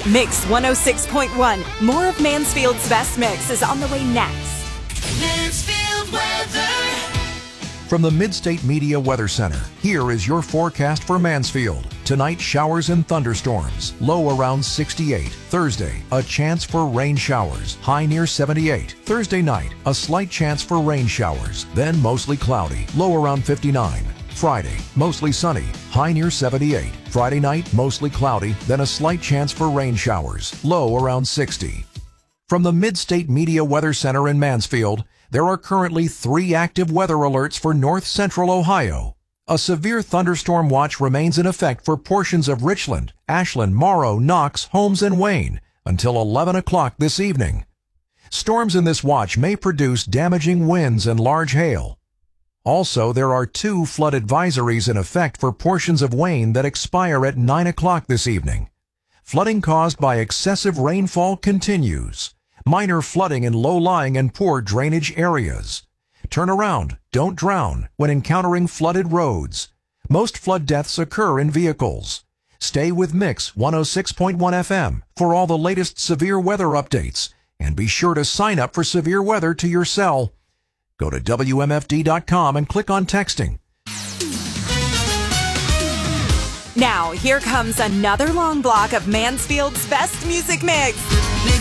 Mix 106.1. More of Mansfield's best mix is on the way next. Mansfield weather. From the Midstate Media Weather Center, here is your forecast for Mansfield. Tonight, showers and thunderstorms. Low around 68. Thursday, a chance for rain showers. High near 78. Thursday night, a slight chance for rain showers. Then mostly cloudy. Low around 59. Friday, mostly sunny. High near 78. Friday night, mostly cloudy. Then a slight chance for rain showers. Low around 60. From the Midstate Media Weather Center in Mansfield, there are currently 3 active weather alerts for north central Ohio. A severe thunderstorm watch remains in effect for portions of Richland, Ashland, Morrow, Knox, Holmes, and Wayne until 11 o'clock this evening. Storms in this watch may produce damaging winds and large hail. Also, there are 2 flood advisories in effect for portions of Wayne that expire at 9 o'clock this evening. Flooding caused by excessive rainfall continues. Minor flooding in low-lying and poor drainage areas. Turn around, don't drown when encountering flooded roads. Most flood deaths occur in vehicles. Stay with Mix 106.1 FM for all the latest severe weather updates, and be sure to sign up for severe weather to your cell. Go to WMFD.com and click on texting. Now, here comes another long block of Mansfield's best music mix.